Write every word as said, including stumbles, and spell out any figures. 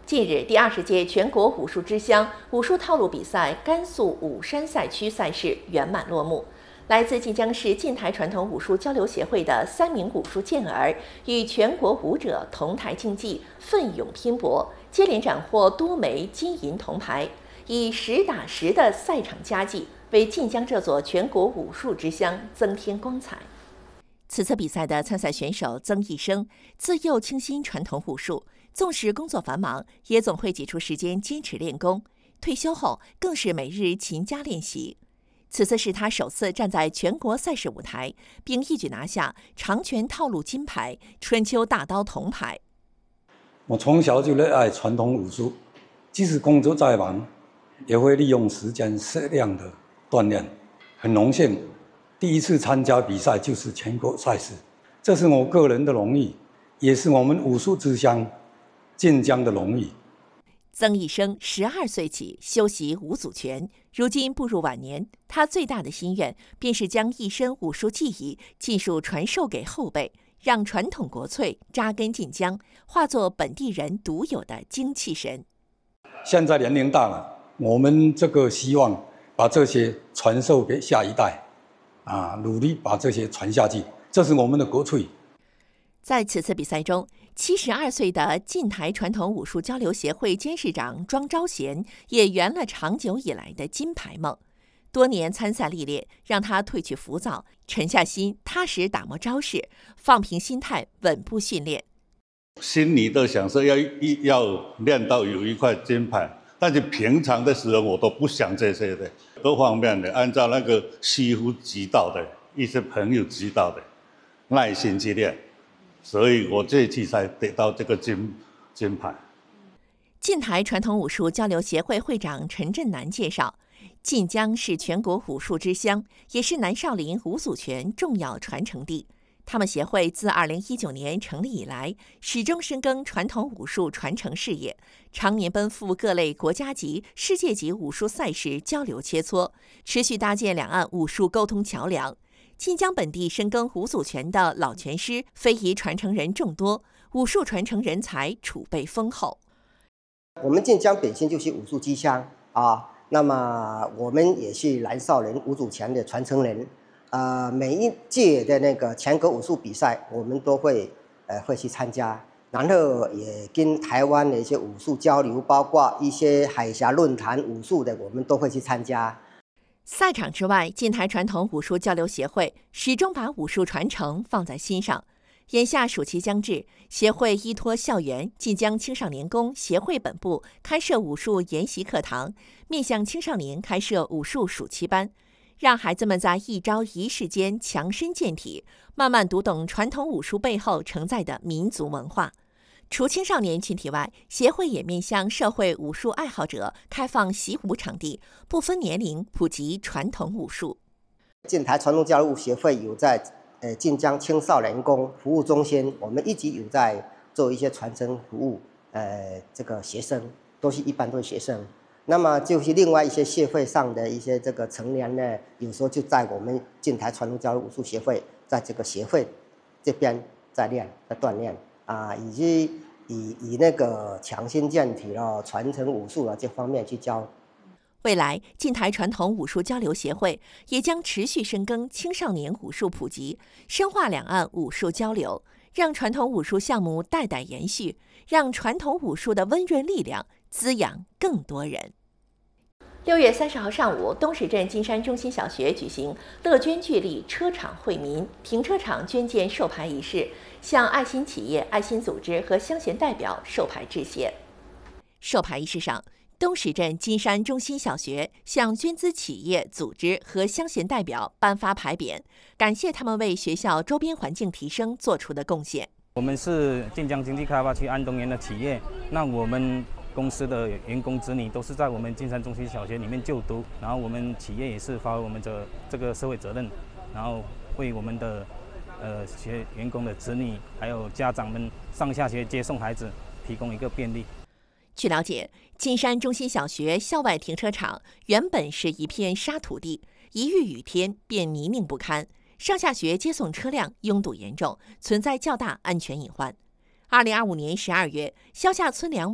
近日，第二十届全国武术之乡武术套路比赛甘肃武山赛区赛事圆满落幕。来自晋江市晋台传统武术交流协会的三名武术健儿与全国武者同台竞技，奋勇拼搏，接连斩获多枚金银铜牌，以实打实的赛场佳绩为晋江这座全国武术之乡增添光彩。此次比赛的参赛选手曾义生自幼倾心传统武术，纵使工作繁忙，也总会挤出时间坚持练功。退休后更是每日勤加练习。此次是他首次站在全国赛事舞台，并一举拿下长拳套路金牌、春秋大刀铜牌。 我从小就热爱传统武术，即使工作再忙，也会利用时间适量的锻炼。很荣幸，第一次参加比赛就是全国赛事，这是我个人的荣誉，也是我们武术之乡晋江的荣誉。 曾义生十二岁起修习武祖拳，如今步入晚年，他最大的心愿便是将一身武术技艺尽数传授给后辈，让传统国粹扎根晋江，化作本地人独有的精气神。 现在年龄大了，我们这个希望把这些传授给下一代，啊，努力把这些传下去，这是我们的国粹。 在此次比赛中，七十二岁的晋台传统武术交流协会监事长庄昭贤也圆了长久以来的金牌梦。多年参赛历练让他褪去浮躁，沉下心，踏实打磨招式，放平心态，稳步训练。 心里都想说要要练到有一块金牌，但是平常的时候我都不想这些的，各方面的按照那个师傅指导的，一些朋友指导的，耐心去练。所以我这次才得到这个金金牌。 晋台传统武术交流协会会长陈振南介绍，晋江是全国武术之乡，也是南少林武祖拳重要传承地。他们协会自二零一九年成立以来，始终深耕传统武术传承事业，常年奔赴各类国家级、世界级武术赛事交流切磋，持续搭建两岸武术沟通桥梁。晋江本地深耕武祖拳的老拳师、非遗传承人众多，武术传承人才储备丰厚。 我们晋江本身就是武术之乡啊，那么我们也是南少林武祖拳的传承人。呃，每一届的那个全国武术比赛，我们都会呃会去参加，然后也跟台湾的一些武术交流，包括一些海峡论坛武术的，我们都会去参加。 赛场之外，晋台传统武术交流协会始终把武术传承放在心上。眼下暑期将至，协会依托校园晋江青少年宫协会本部开设武术研习课堂，面向青少年开设武术暑期班，让孩子们在一朝一夕间强身健体，慢慢读懂传统武术背后承载的民族文化。除青少年群体外，协会也面向社会武术爱好者开放习武场地，不分年龄普及传统武术。 晋台传统交流协会有在呃晋江青少年宫服务中心，我们一直有在做一些传承服务，呃，这个学生都是一般都是学生。那么就是另外一些协会上的一些这个成员呢，有时候就在我们晋台传统交流武术协会，在这个协会这边在练，在锻炼。啊，以及以以那个强身健体了、传承武术了这方面去教。 未来，晋台传统武术交流协会也将持续深耕青少年武术普及，深化两岸武术交流，让传统武术项目代代延续，让传统武术的温润力量滋养更多人。六月三十号上午，东石镇金山中心小学举行乐捐聚力车场惠民停车场捐建授牌仪式，向爱心企业、爱心组织和乡贤代表授牌致谢。授牌仪式上，东石镇金山中心小学向捐资企业、组织和乡贤代表颁发牌匾，感谢他们为学校周边环境提升做出的贡献。 我们是晋江经济开发区安东园的企业，那我们公司的员工子女都是在我们金山中心小学里面就读，然后我们企业也是发挥我们的这个社会责任，然后为我们的呃学员工的子女还有家长们上下学接送孩子提供一个便利。 据了解，金山中心小学校外停车场原本是一片沙土地，一遇雨天便泥泞不堪，上下学接送车辆拥堵严重，存在较大安全隐患。二零二五年十二月，萧下村梁